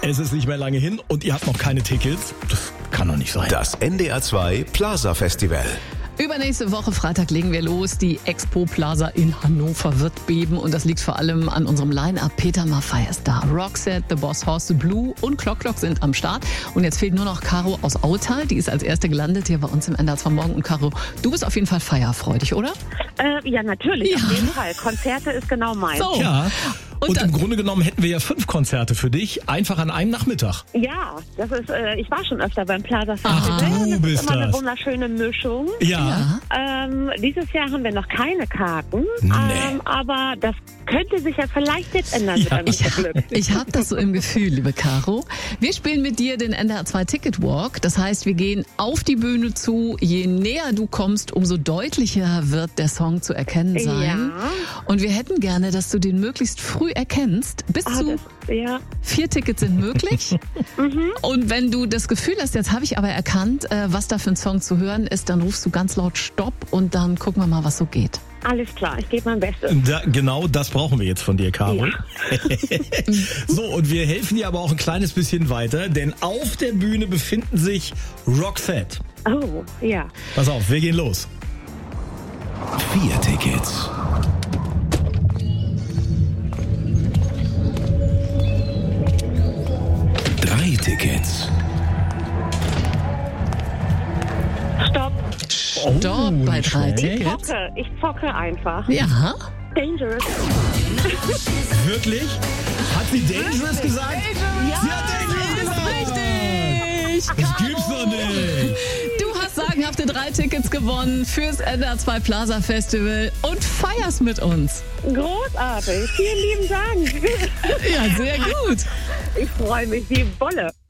Es ist nicht mehr lange hin und ihr habt noch keine Tickets. Das kann doch nicht sein. Das NDR 2 Plaza Festival. Übernächste Woche Freitag legen wir los. Die Expo Plaza in Hannover wird beben und das liegt vor allem an unserem Line-Up. Peter Maffay ist da, Roxette, The Boss Hoss, Blue und Clock sind am Start. Und jetzt fehlt nur noch Caro aus Autal. Die ist als erste gelandet hier bei uns im NDR 2 Morgen. Und Caro, du bist auf jeden Fall feierfreudig, oder? Ja, natürlich, Ja. auf jeden Fall. Konzerte ist genau meins. So. Ja. Und dann- im Grunde genommen hätten wir ja 5 Konzerte für dich, einfach an einem Nachmittag. Ja, das ist, ich war schon öfter beim Plaza Festival. Ach, du das bist ist immer eine das. wunderschöne Mischung. Ja. Dieses Jahr haben wir noch keine Karten, Nee. aber das könnte sich ja vielleicht jetzt ändern mit einem Glück. Ich habe das so im Gefühl, liebe Caro. Wir spielen mit dir den NDR 2 Ticket Walk. Das heißt, wir gehen auf die Bühne zu. Je näher du kommst, umso deutlicher wird der Song zu erkennen sein. Ja. Und wir hätten gerne, dass du den möglichst früh erkennst. Bis zu 4 Tickets sind möglich. Und wenn du das Gefühl hast, jetzt habe ich aber erkannt, was da für ein Song zu hören ist, dann rufst du ganz laut Stopp und dann gucken wir mal, was so geht. Alles klar, ich gebe mein Bestes. Genau das brauchen wir jetzt von dir, Caro. Ja. So, und wir helfen dir aber auch ein kleines bisschen weiter, denn auf der Bühne befinden sich Roxette. Oh, ja. Pass auf, wir gehen los. 4 Tickets. 3 Tickets. Stopp. Stopp bei nicht 3 schlecht. Tickets. Ich zocke einfach. Ja. Dangerous. Wirklich? Hat sie Dangerous gesagt? Ja. Sie hat Dangerous gesagt! Richtig. Das gibt's doch nicht! Du hast sagenhafte 3 Tickets gewonnen fürs NDR 2 Plaza Festival und feierst mit uns. Großartig. Vielen lieben Dank. Ja, sehr gut. Ich freue mich wie Bolle.